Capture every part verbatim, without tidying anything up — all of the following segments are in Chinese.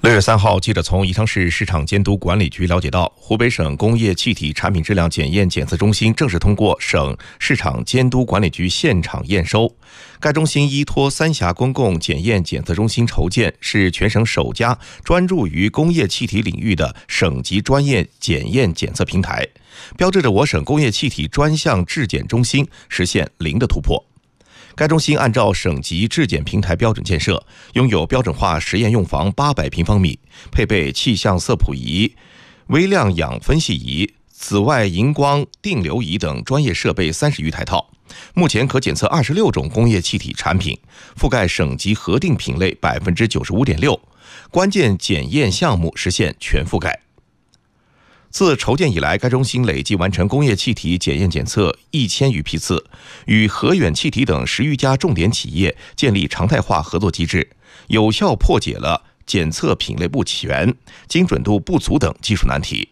六月三号，记者从宜昌市市场监督管理局了解到，湖北省工业气体产品质量检验检测中心正式通过省市场监督管理局现场验收。该中心依托三峡公共检验检测中心筹建，是全省首家专注于工业气体领域的省级专业检验检测平台，标志着我省工业气体专项质检中心实现零的突破。该中心按照省级质检平台标准建设，拥有标准化实验用房八百平方米，配备气象色谱仪、微量氧分析仪、紫外荧光定流仪等专业设备三十余台套。目前可检测二十六种工业气体产品，覆盖省级核定品类百分之九十五点六，关键检验项目实现全覆盖。自筹建以来，该中心累计完成工业气体检验检测一千余批次，与和远气体等十余家重点企业建立常态化合作机制，有效破解了检测品类不全、精准度不足等技术难题。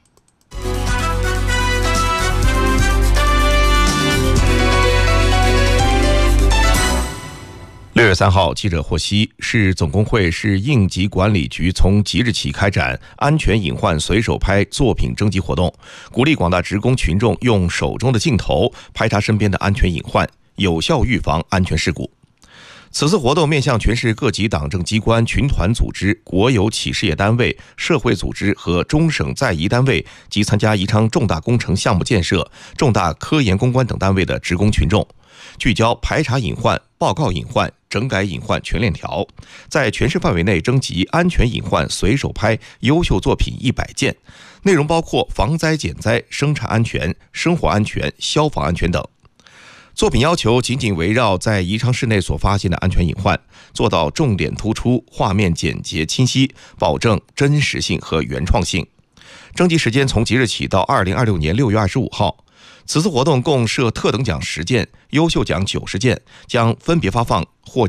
六月三号，记者获悉，市总工会市应急管理局从即日起开展安全隐患随手拍作品征集活动，鼓励广大职工群众用手中的镜头拍查身边的安全隐患，有效预防安全事故。此次活动面向全市各级党政机关、群团组织、国有企事业单位、社会组织和中省在宜单位及参加宜昌重大工程项目建设、重大科研攻关等单位的职工群众，聚焦排查隐患、报告隐患、整改隐患全链条，在全市范围内征集安全隐患随手拍优秀作品一百件，内容包括防灾减灾、生产安全、生活安全、消防安全等。作品要求紧紧围绕在宜昌市内所发现的安全隐患，做到重点突出、画面简洁清晰，保证真实性和原创性。征集时间从即日起到二零二六年六月二十五号。此次活动共设特等奖十件、优秀奖九十件，将分别发放获